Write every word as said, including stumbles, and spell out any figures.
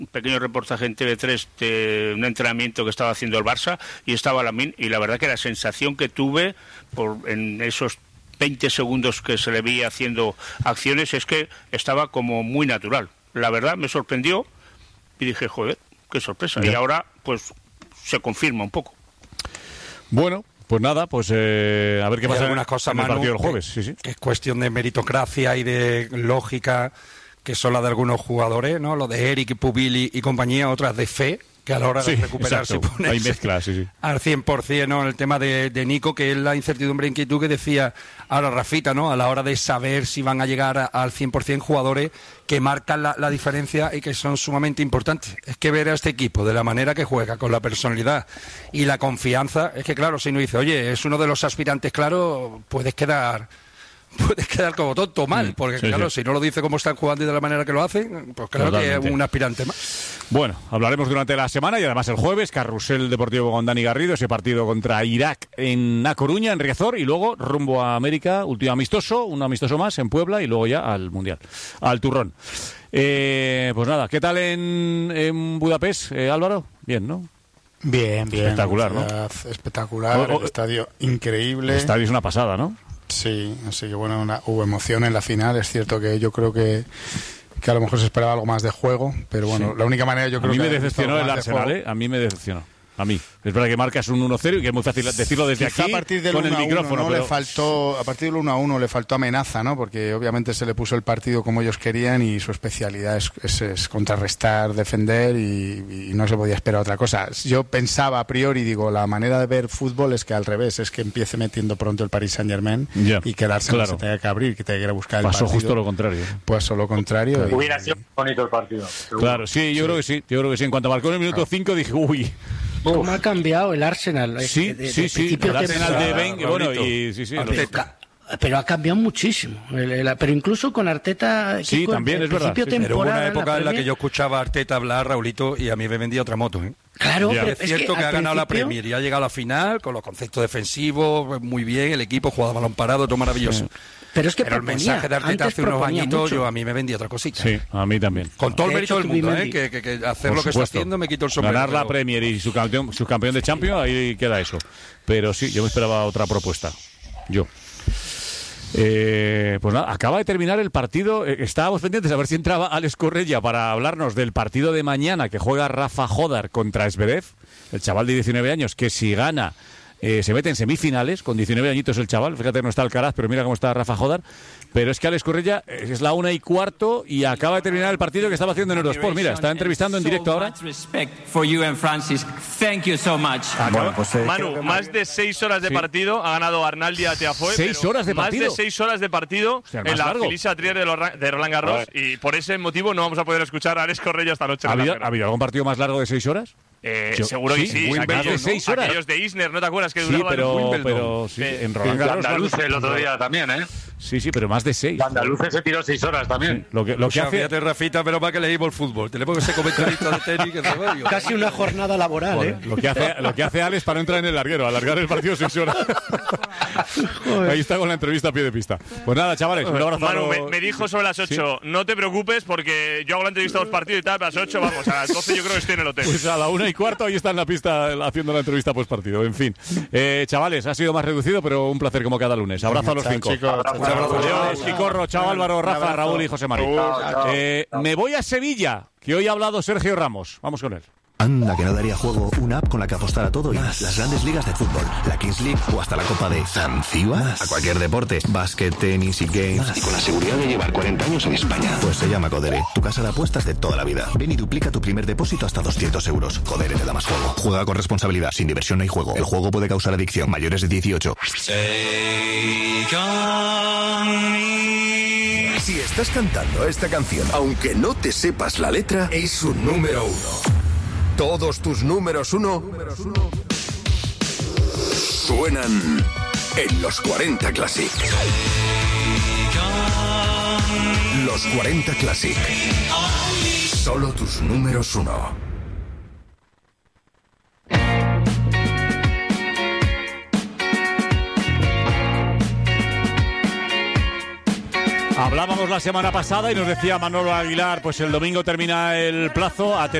un pequeño reportaje en T V tres de un entrenamiento que estaba haciendo el Barça y estaba Lamine, y la verdad que la sensación que tuve por en esos veinte segundos que se le veía haciendo acciones es que estaba como muy natural. La verdad me sorprendió y dije, joder, qué sorpresa. Ya. Y ahora pues se confirma un poco. Bueno, pues nada, pues eh, a ver qué pasa algunas cosas, en el Manu, partido del jueves. Que, sí, sí. que es cuestión de meritocracia y de lógica, que son las de algunos jugadores, ¿no? Lo de Eric, Pubili y compañía, otras de fe, que a la hora sí, de recuperarse ponerse hay mezclas, sí, sí. al cien por ciento, ¿no? El tema de, de Nico, que es la incertidumbre e inquietud que decía ahora Rafita, ¿no? A la hora de saber si van a llegar a, al cien por ciento jugadores que marcan la, la diferencia y que son sumamente importantes. Es que ver a este equipo de la manera que juega, con la personalidad y la confianza, es que claro, si uno dice, oye, es uno de los aspirantes, claro, puedes quedar... puedes quedar como tonto mal, porque sí, claro, sí. si no lo dice cómo están jugando y de la manera que lo hacen, pues claro Totalmente. que es un aspirante más. Bueno, hablaremos durante la semana y además el jueves, Carrusel Deportivo con Dani Garrido, ese partido contra Irak en A Coruña, en Riazor, y luego rumbo a América, último amistoso, un amistoso más en Puebla y luego ya al Mundial, al Turrón. Eh, pues nada, ¿qué tal en, en Budapest, eh, Álvaro? Bien, ¿no? Bien, bien. Espectacular, ¿no? Espectacular, oh, oh, el estadio increíble. El estadio es una pasada, ¿no? Sí, así que bueno, una, hubo emoción en la final. Es cierto que yo creo que, que a lo mejor se esperaba algo más de juego, pero bueno, sí. la única manera yo creo que... A mí que me decepcionó el Arsenal, ¿eh? A mí me decepcionó. A mí. Es verdad que marcas un uno cero y que es muy fácil decirlo desde Quizá aquí a partir del con el uno a uno, micrófono. ¿no? Pero... le faltó, a partir del uno a uno le faltó amenaza, ¿no? Porque obviamente se le puso el partido como ellos querían y su especialidad es, es, es contrarrestar, defender y, y no se podía esperar otra cosa. Yo pensaba a priori, digo, la manera de ver fútbol es que al revés, es que empiece metiendo pronto el Paris Saint-Germain yeah, y que el Arsenal claro. se tenga que abrir, que tenga que ir a buscar Pasó el partido. Pasó justo lo contrario. Pues lo contrario. Claro. Y... Hubiera sido bonito el partido. Seguro. Claro, sí, yo sí. creo que sí. Yo creo que sí. En cuanto marcó en el minuto cinco dije, uy... ¿Cómo ha cambiado el Arsenal? Sí, de, de, sí, de sí. El Arsenal de Ben, bueno, y sí, sí. Arteta. Pero ha cambiado muchísimo. El, el, pero incluso con Arteta... Sí, con, también, es verdad. Sí, pero hubo una época en la, en la que yo escuchaba a Arteta hablar, Raulito, y a mí me vendía otra moto, ¿eh? Claro, ya. pero es cierto es que, que ha ganado principio... la Premier y ha llegado a la final con los conceptos defensivos, muy bien, el equipo jugaba balón parado, todo maravilloso. Sí. Pero es que Pero proponía, el mensaje de Arteta hace unos añitos, yo a mí me vendía otra cosita. Sí, a mí también. Con todo el mérito del mundo, ¿eh? Que, que, que hacer Por lo que supuesto. está haciendo me quito el sombrero. Ganar la pero... Premier y su campeón, su campeón de Champions, ahí queda eso. Pero sí, yo me esperaba otra propuesta. Yo. Eh, pues nada, acaba de terminar el partido. Eh, estábamos pendientes a ver si entraba Alex Correia para hablarnos del partido de mañana que juega Rafa Jodar contra Zverev, el chaval de diecinueve años, que si gana eh, se mete en semifinales, con diecinueve añitos el chaval. Fíjate que no está Alcaraz, pero mira cómo está Rafa Jodar. Pero es que Alex Correia es la una y cuarto y acaba de terminar el partido que estaba haciendo en Eurosport. Mira, está entrevistando en directo ahora. Bueno, pues, eh, Manu, más de seis horas de sí. partido ha ganado Arnaldi a Tiafoe. ¿Seis horas de partido? Más de seis horas de partido o sea, en la Felicia Trier de, de Roland Garros. Y por ese motivo no vamos a poder escuchar a Alex Correia esta noche. ¿Ha habido, ¿ha habido algún partido más largo de seis horas? Eh, Yo, seguro que sí, sí. Aquellos, de seis horas. Aquellos de Isner, ¿no te acuerdas? Que sí, duraban pero, pero sí, eh, en Roland Garros. Andaluz el otro día también, ¿eh? Sí, sí, pero más de seis. Andaluz se tiró seis horas también. Sí, lo que, lo o sea, que hace... Fíjate, Rafita, pero para que leímos el fútbol. Tenemos que ser comentarista de tenis. Que se Casi una jornada laboral, Joder, ¿eh? Lo que, hace, lo que hace Alex para no entrar en el larguero, alargar el partido seis horas. Ahí está con la entrevista a pie de pista. Pues nada, chavales, un abrazo. Manu, me, me dijo sobre las ocho, ¿sí? No te preocupes porque yo hago la entrevista a los partidos y tal, a las ocho vamos, a las doce yo creo que estoy en el hotel. Pues a la una y cuarto ahí está en la pista haciendo la entrevista post partido. En fin, eh, chavales, ha sido más reducido, pero un placer como cada lunes. Abrazo a los cinco. Chicos, abrazo. Adiós, Chicorro, chao Álvaro, Rafa, Raúl y José María. Eh, me voy a Sevilla, que hoy ha hablado Sergio Ramos. Vamos con él. Anda, que no daría juego una app con la que apostar a todo y más. Las grandes ligas de fútbol, la Kings League o hasta la Copa de Zanzíbar. A cualquier deporte, básquet, tenis y games. Más. Y con la seguridad de llevar cuarenta años en España. Pues se llama Codere, tu casa de apuestas de toda la vida. Ven y duplica tu primer depósito hasta doscientos euros. Codere te da más juego. Juega con responsabilidad, sin diversión no hay juego. El juego puede causar adicción. Mayores de dieciocho. Si estás cantando esta canción, aunque no te sepas la letra, es un número uno. Todos tus números uno suenan en los cuarenta Classic. Los cuarenta Classic. Solo tus números uno. Hablábamos la semana pasada y nos decía Manolo Aguilar, pues el domingo termina el plazo.